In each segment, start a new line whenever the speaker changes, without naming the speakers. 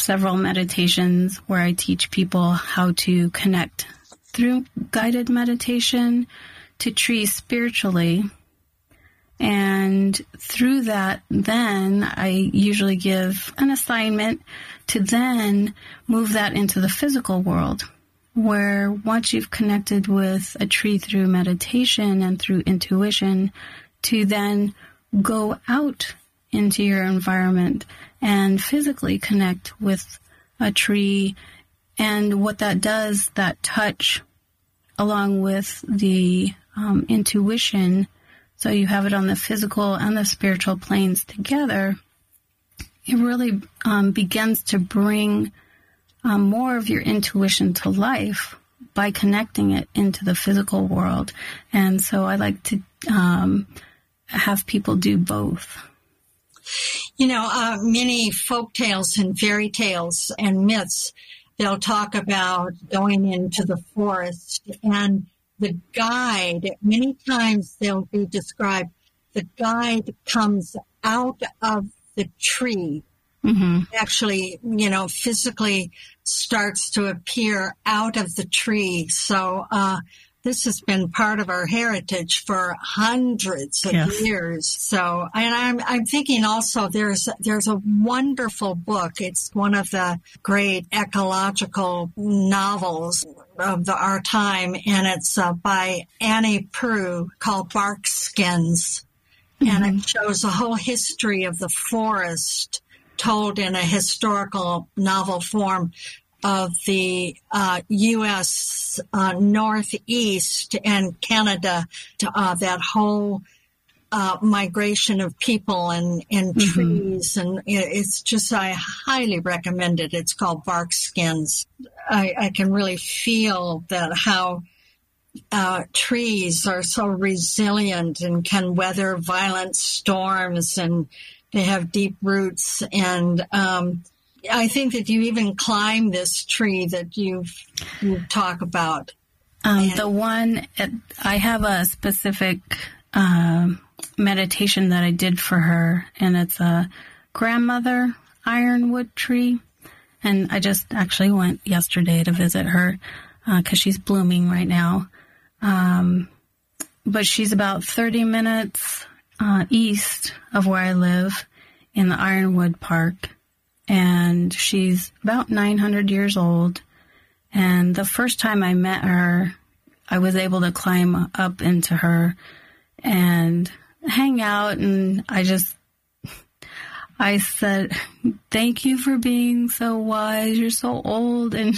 several meditations where I teach people how to connect through guided meditation to trees spiritually. And through that, then I usually give an assignment to then move that into the physical world, where once you've connected with a tree through meditation and through intuition, to then go out into your environment and physically connect with a tree. And what that does, that touch, along with the intuition, so you have it on the physical and the spiritual planes together, it really begins to bring more of your intuition to life by connecting it into the physical world. And so I like to have people do both.
You know, many folk tales and fairy tales and myths, they'll talk about going into the forest, and the guide, many times they'll be described, the guide comes out of the tree, actually, you know, physically starts to appear out of the tree. So this has been part of our heritage for hundreds of years. So, and I'm thinking also there's a wonderful book. It's one of the great ecological novels of our time, and it's by Annie Proulx called Bark Skins. And it shows the whole history of the forest told in a historical novel form of the U.S. Northeast and Canada, to that whole migration of people and trees. And it's just, I highly recommend it. It's called Bark Skins. I can really feel that how trees are so resilient and can weather violent storms, and they have deep roots. And I think that you even climb this tree that you talk about.
The one, I have a specific meditation that I did for her, and it's a grandmother ironwood tree. And I just actually went yesterday to visit her because she's blooming right now. But she's about 30 minutes east of where I live in the Ironwood Park. And she's about 900 years old. And the first time I met her, I was able to climb up into her and hang out. And I said, thank you for being so wise. You're so old. And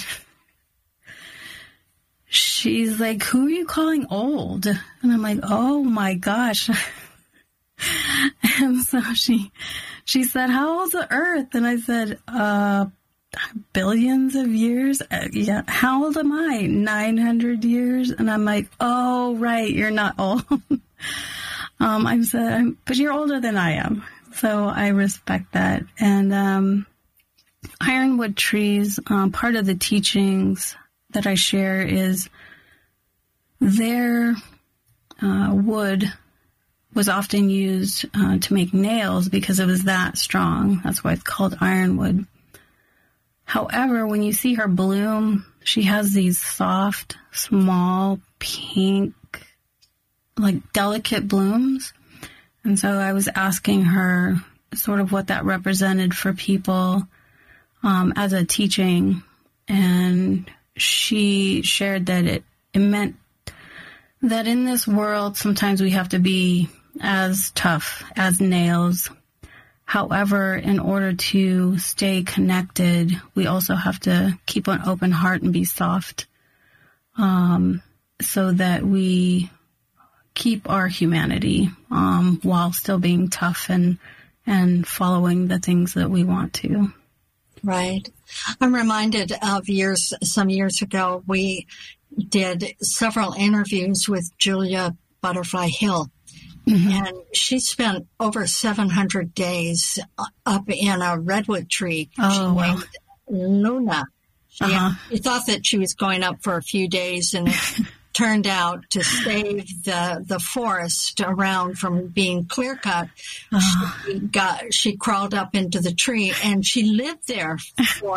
she's like, who are you calling old? And I'm like, oh my gosh. And so she said, how old's the earth? And I said, billions of years. Yeah. How old am I? 900 years. And I'm like, oh, right. You're not old. But you're older than I am. So I respect that. And, ironwood trees, part of the teachings that I share is their, wood was often used to make nails because it was that strong. That's why it's called ironwood. However, when you see her bloom, she has these soft, small, pink, like delicate blooms. And so I was asking her sort of what that represented for people as a teaching. And she shared that it meant that in this world, sometimes we have to be as tough as nails. However, in order to stay connected, we also have to keep an open heart and be soft, so that we keep our humanity, while still being tough and following the things that we want to.
Right. I'm reminded of some years ago, we did several interviews with Julia Butterfly Hill. And she spent over 700 days up in a redwood tree.
Oh, wow.
Named Luna. She thought that she was going up for a few days, and it turned out to save the forest around from being clear cut. She crawled up into the tree, and she lived there for